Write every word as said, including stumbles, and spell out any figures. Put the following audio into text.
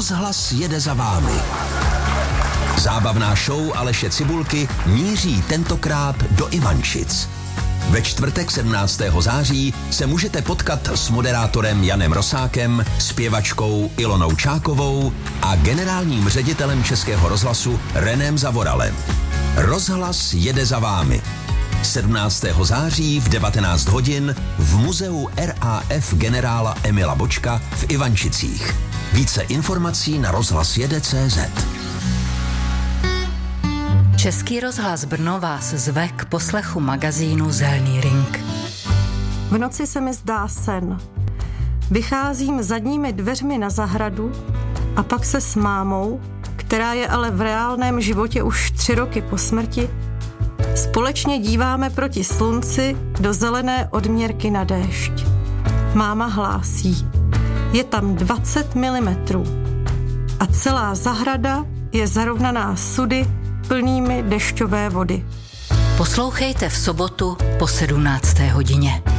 Rozhlas jede za vámi. Zábavná show Aleše Cibulky míří tentokrát do Ivančic. Ve čtvrtek sedmnáctého září se můžete potkat s moderátorem Janem Rosákem, zpěvačkou Ilonou Čákovou a generálním ředitelem Českého rozhlasu Renem Zavoralem. Rozhlas jede za vámi. sedmnáctého září v devatenáct hodin v muzeu R A F generála Emila Bočka v Ivančicích. Více informací na rozhlasjede tečka cé zet. Český rozhlas Brno vás zve k poslechu magazínu Zelný ring. V noci se mi zdá sen. Vycházím zadními dveřmi na zahradu a pak se s mámou, která je ale v reálném životě už tři roky po smrti, společně díváme proti slunci do zelené odměrky na déšť. Máma hlásí, je tam dvacet milimetrů a celá zahrada je zarovnaná sudy plnými dešťové vody. Poslouchejte v sobotu po sedmnácté hodině.